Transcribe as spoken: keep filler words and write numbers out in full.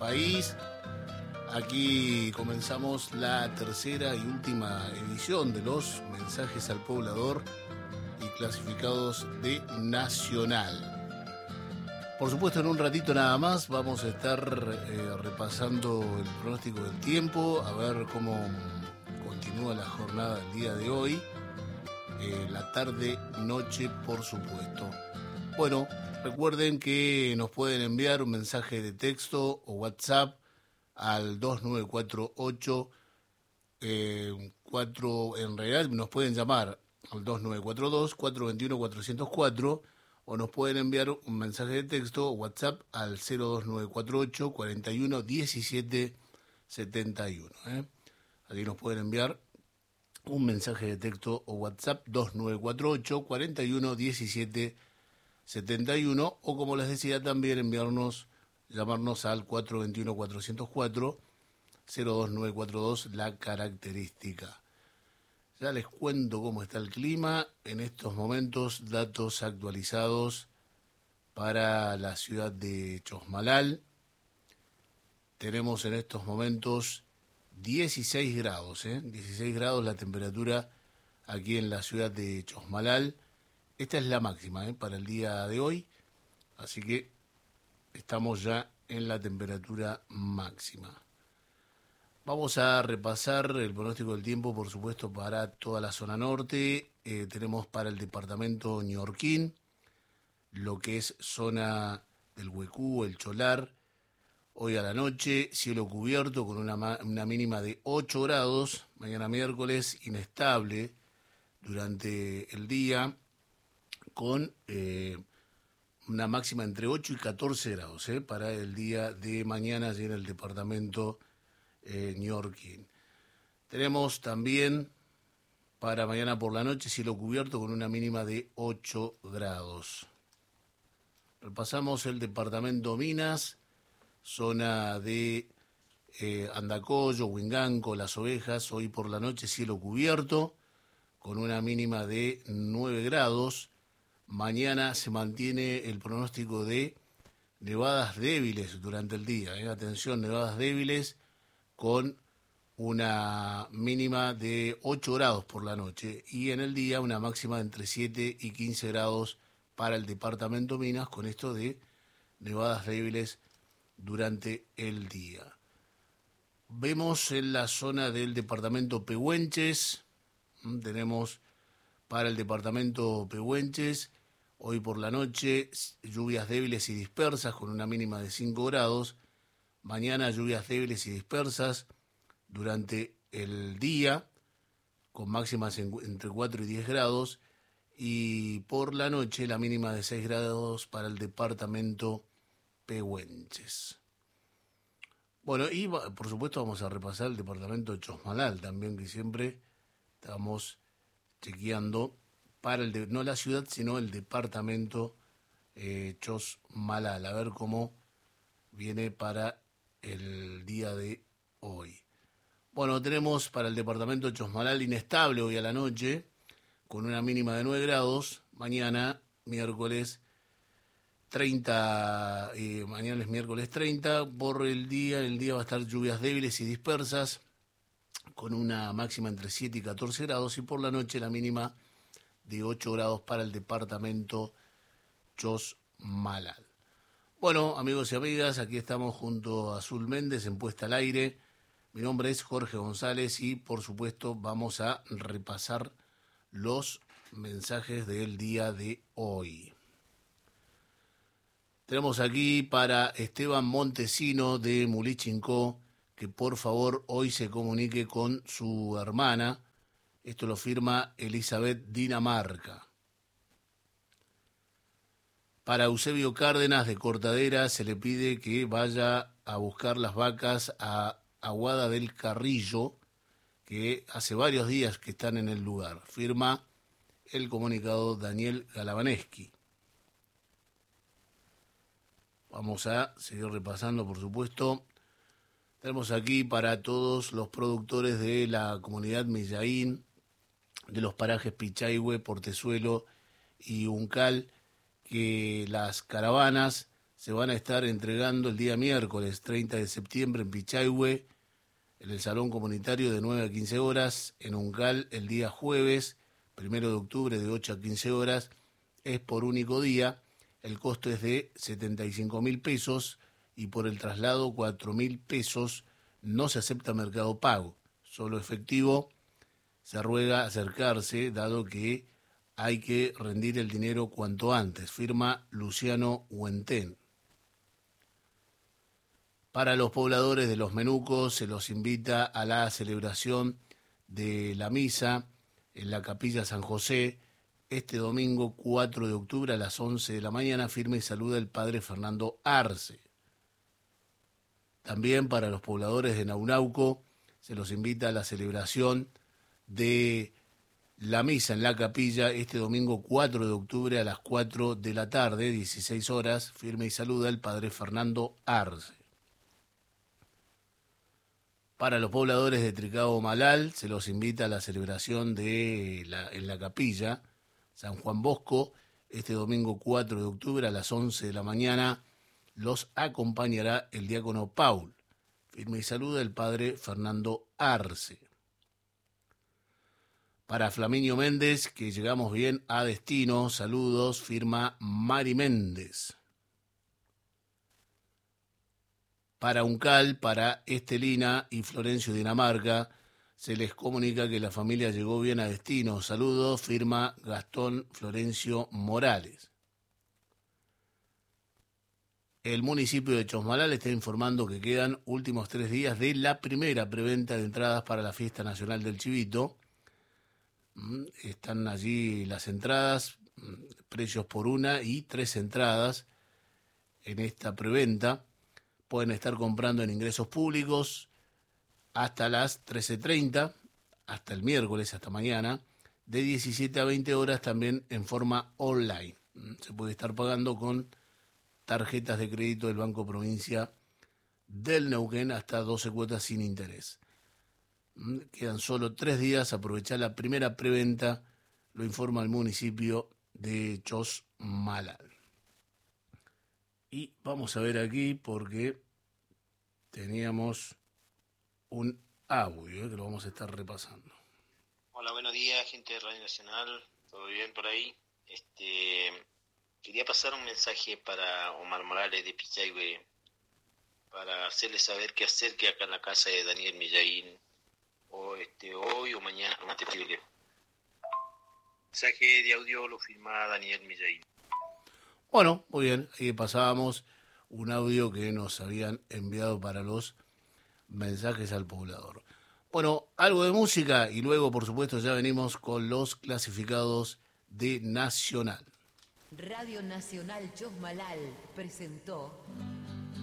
país. Aquí comenzamos la tercera y última edición de los mensajes al poblador y clasificados de Nacional. Por supuesto, en un ratito nada más vamos a estar eh, repasando el pronóstico del tiempo, a ver cómo continúa la jornada del día de hoy, eh, la tarde, noche, por supuesto. Bueno, recuerden que nos pueden enviar un mensaje de texto o WhatsApp al dos nueve cuatro ocho, eh, cuatro, en realidad nos pueden llamar al dos nueve cuatro dos, cuatro dos uno, cuatro cero cuatro o nos pueden enviar un mensaje de texto o WhatsApp al cero dos nueve cuatro ocho, cuarenta y uno, diecisiete, setenta y uno. ¿eh? Allí nos pueden enviar un mensaje de texto o WhatsApp dos nueve cuatro ocho, cuarenta y uno, diecisiete, setenta y uno o como les decía también enviarnos, llamarnos al cuatro dos uno, cuatro cero cuatro, cero dos nueve cuatro dos la característica. Ya les cuento cómo está el clima. En estos momentos, datos actualizados para la ciudad de Chosmalal. Tenemos en estos momentos dieciséis grados, ¿eh? dieciséis grados la temperatura aquí en la ciudad de Chosmalal. Esta es la máxima ¿eh? para el día de hoy, así que estamos ya en la temperatura máxima. Vamos a repasar el pronóstico del tiempo, por supuesto, para toda la zona norte. Eh, tenemos para el departamento Ñorquín, lo que es zona del Huecú, el Cholar. Hoy a la noche, cielo cubierto con una, una mínima de ocho grados. Mañana miércoles, inestable durante el día, con eh, una máxima entre ocho y catorce grados ¿eh? para el día de mañana allí en el departamento Eh, Ñorquín. Tenemos también para mañana por la noche cielo cubierto con una mínima de ocho grados. Repasamos el departamento Minas, zona de eh, Andacollo, Huinganco, Las Ovejas. Hoy por la noche cielo cubierto con una mínima de nueve grados. Mañana se mantiene el pronóstico de nevadas débiles durante el día. ¿eh? Atención, nevadas débiles con una mínima de ocho grados por la noche y en el día una máxima de entre siete y quince grados para el departamento Minas, con esto de nevadas débiles durante el día. Vemos en la zona del departamento Pehuenches, tenemos para el departamento Pehuenches, hoy por la noche lluvias débiles y dispersas con una mínima de cinco grados. Mañana lluvias débiles y dispersas durante el día, con máximas en, entre cuatro y diez grados. Y por la noche la mínima de seis grados para el departamento Pehuenches. Bueno, y por supuesto vamos a repasar el departamento de Chosmalal también, que siempre estamos chequeando para el de, no la ciudad, sino el departamento eh, Chosmalal, a ver cómo viene para el día de hoy. Bueno, tenemos para el departamento Chosmalal inestable hoy a la noche, con una mínima de nueve grados. Mañana, miércoles treinta, eh, mañana es miércoles treinta. Por el día, el día va a estar lluvias débiles y dispersas, con una máxima entre siete y catorce grados. Y por la noche la mínima de ocho grados para el departamento Chosmalal. Bueno, amigos y amigas, aquí estamos junto a Azul Méndez en Puesta al Aire. Mi nombre es Jorge González y, por supuesto, vamos a repasar los mensajes del día de hoy. Tenemos aquí para Esteban Montesino de Mulichincó, que por favor hoy se comunique con su hermana. Esto lo firma Elizabeth Dinamarca. Para Eusebio Cárdenas de Cortadera se le pide que vaya a buscar las vacas a Aguada del Carrillo, que hace varios días que están en el lugar. Firma el comunicado Daniel Galabaneski. Vamos a seguir repasando, por supuesto. Tenemos aquí para todos los productores de la comunidad Millaín, de los parajes Pichahue, Portezuelo y Uncal, que las caravanas se van a estar entregando el día miércoles treinta de septiembre en Pichahue, en el Salón Comunitario de nueve a quince horas, en Uncal el día jueves, primero de octubre de ocho a quince horas, es por único día, el costo es de setenta y cinco mil pesos y por el traslado cuatro mil pesos, no se acepta Mercado Pago, solo efectivo. Se ruega acercarse, dado que hay que rendir el dinero cuanto antes. Firma Luciano Huentén. Para los pobladores de Los Menucos se los invita a la celebración de la misa en la Capilla San José este domingo cuatro de octubre a las once de la mañana. Firma y saluda el padre Fernando Arce. También para los pobladores de Naunauco se los invita a la celebración de la misa en la capilla este domingo cuatro de octubre a las cuatro de la tarde, dieciséis horas. Firma y saluda el padre Fernando Arce. Para los pobladores de Tricao Malal se los invita a la celebración de la, en la capilla San Juan Bosco este domingo cuatro de octubre a las once de la mañana. Los acompañará el diácono Paul. Firma y saluda el padre Fernando Arce. Para Flaminio Méndez, que llegamos bien a destino, saludos, firma Mari Méndez. Para Uncal, para Estelina y Florencio Dinamarca, se les comunica que la familia llegó bien a destino. Saludos, firma Gastón Florencio Morales. El municipio de Chosmalal está informando que quedan últimos tres días de la primera preventa de entradas para la Fiesta Nacional del Chivito. Están allí las entradas, precios por una y tres entradas en esta preventa. Pueden estar comprando en ingresos públicos hasta las trece treinta, hasta el miércoles, hasta mañana, de diecisiete a veinte horas también en forma online. Se puede estar pagando con tarjetas de crédito del Banco Provincia del Neuquén hasta doce cuotas sin interés. Quedan solo tres días, aprovechar la primera preventa, lo informa el municipio de Chosmalal. Y vamos a ver aquí porque teníamos un audio eh, que lo vamos a estar repasando. Hola, buenos días, gente de Radio Nacional, ¿todo bien por ahí? Este, quería pasar un mensaje para Omar Morales de Pichahue, para hacerle saber qué hacer que acá en la casa de Daniel Millaín, o este, hoy o mañana, más terrible. Mensaje de audio lo firma Daniel Millaín. Bueno, muy bien, ahí pasábamos un audio que nos habían enviado para los mensajes al poblador. Bueno, algo de música y luego, por supuesto, ya venimos con los clasificados de Nacional. Radio Nacional Chosmalal presentó